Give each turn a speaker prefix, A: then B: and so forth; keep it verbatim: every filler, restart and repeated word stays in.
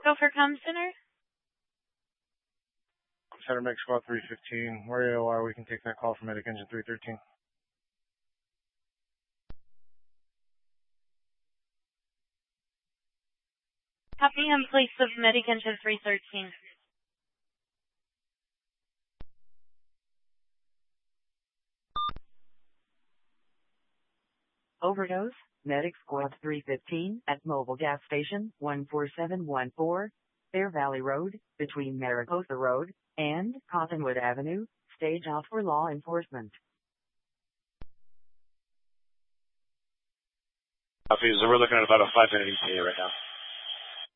A: Gopher Comm Center.
B: Center Mech Squad three fifteen. Where you are, we can take that call from Medic Engine three thirteen.
A: Copy in place of Medic Engine three thirteen.
C: Overdose, Medic Squad three fifteen at Mobile Gas Station one four seven one four, Fair Valley Road, between Mariposa Road and Cottonwood Avenue, stage out for law enforcement.
D: Copy, so we're looking at about a five minute E T A right now.